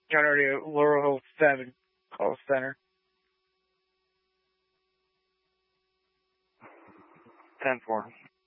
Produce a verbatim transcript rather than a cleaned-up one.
County Radio, Laurel Hill seven, call center. ten four.